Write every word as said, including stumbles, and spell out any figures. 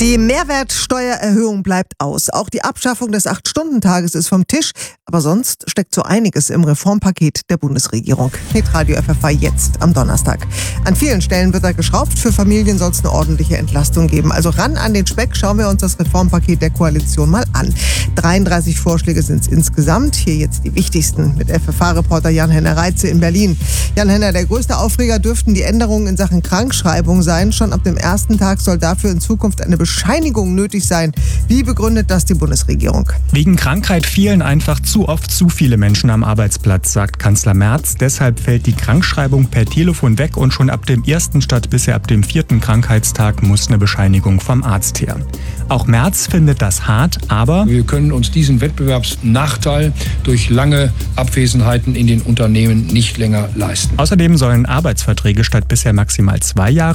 Die Mehrwertsteuererhöhung bleibt aus. Auch die Abschaffung des acht-Stunden-Tages ist vom Tisch. Aber sonst steckt so einiges im Reformpaket der Bundesregierung. Hitradio F F A jetzt am Donnerstag. An vielen Stellen wird da geschraubt. Für Familien soll es eine ordentliche Entlastung geben. Also ran an den Speck, schauen wir uns das Reformpaket der Koalition mal an. dreiunddreißig Vorschläge sind es insgesamt. Hier jetzt die wichtigsten mit F F A-Reporter Jan-Henner Reitze in Berlin. Jan-Henner, der größte Aufreger dürften die Änderungen in Sachen Krankschreibung sein. Schon ab dem ersten Tag soll dafür in Zukunft eine Bescheinigung nötig sein. Wie begründet das die Bundesregierung? Wegen Krankheit fehlen einfach zu oft zu viele Menschen am Arbeitsplatz, sagt Kanzler Merz. Deshalb fällt die Krankschreibung per Telefon weg und schon ab dem ersten statt bisher ab dem vierten Krankheitstag muss eine Bescheinigung vom Arzt her. Auch Merz findet das hart, aber wir können uns diesen Wettbewerbsnachteil durch lange Abwesenheiten in den Unternehmen nicht länger leisten. Außerdem sollen Arbeitsverträge statt bisher maximal zwei Jahre